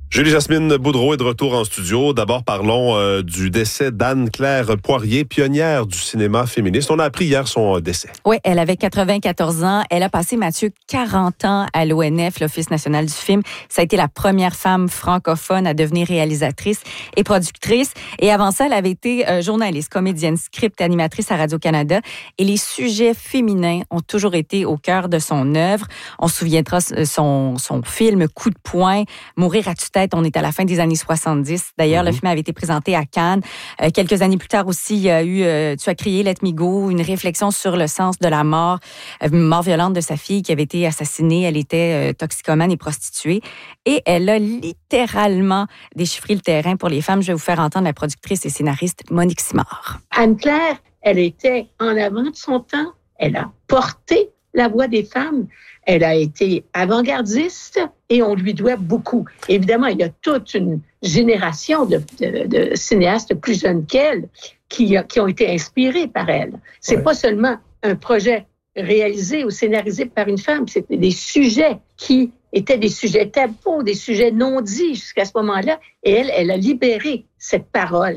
Julie-Jasmine Boudreau est de retour en studio. D'abord, parlons du décès d'Anne-Claire Poirier, pionnière du cinéma féministe. On a appris hier son décès. Oui, elle avait 94 ans. Elle a passé, Mathieu, 40 ans à l'ONF, l'Office national du film. Ça a été la première femme francophone à devenir réalisatrice et productrice. Et avant ça, elle avait été journaliste, comédienne, script, animatrice à Radio-Canada. Et les sujets féminins ont toujours été au cœur de son œuvre. On se souviendra son film « Coup de poing »,« Mourir à tue-tête ». On est à la fin des années 70. D'ailleurs, le film avait été présenté à Cannes. Quelques années plus tard aussi, il y a eu Tu as crié, Let Me Go, une réflexion sur le sens de la mort violente de sa fille qui avait été assassinée. Elle était toxicomane et prostituée. Et elle a littéralement déchiffré le terrain pour les femmes. Je vais vous faire entendre la productrice et scénariste Monique Simard. Anne-Claire, elle était en avant de son temps. Elle a porté la voix des femmes. Elle a été avant-gardiste et on lui doit beaucoup. Évidemment, il y a toute une génération de cinéastes plus jeunes qu'elle qui ont été inspirés par elle. C'est pas seulement un projet réalisé ou scénarisé par une femme, c'était des sujets qui étaient des sujets tabous, des sujets non dits jusqu'à ce moment-là. Et elle a libéré cette parole.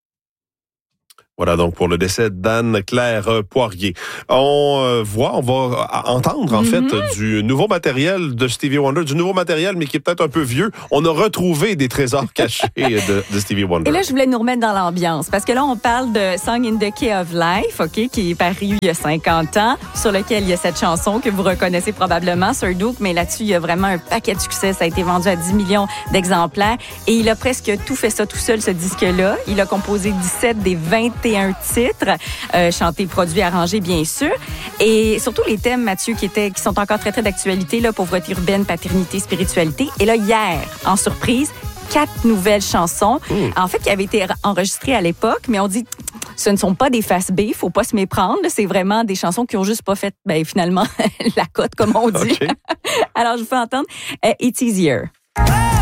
Voilà donc pour le décès d'Anne-Claire Poirier. On va entendre en fait du nouveau matériel de Stevie Wonder, du nouveau matériel mais qui est peut-être un peu vieux. On a retrouvé des trésors cachés de Stevie Wonder. Et là, je voulais nous remettre dans l'ambiance parce que là, on parle de Song in the Key of Life, OK, qui est paru il y a 50 ans, sur lequel il y a cette chanson que vous reconnaissez probablement, Sir Duke, mais là-dessus, il y a vraiment un paquet de succès. Ça a été vendu à 10 millions d'exemplaires et il a presque tout fait ça tout seul, ce disque-là. Il a composé 17 des 21 titres, chantés, produits, arrangés, bien sûr. Et surtout les thèmes, Mathieu, qui sont encore très, très d'actualité, là, pauvreté urbaine, paternité, spiritualité. Et là, hier, en surprise, 4 nouvelles chansons, en fait, qui avaient été enregistrées à l'époque, mais on dit ce ne sont pas des face B, faut pas se méprendre. C'est vraiment des chansons qui ont juste pas fait, finalement, la cote, comme on dit. Okay. Alors, je vous fais entendre It's Easier.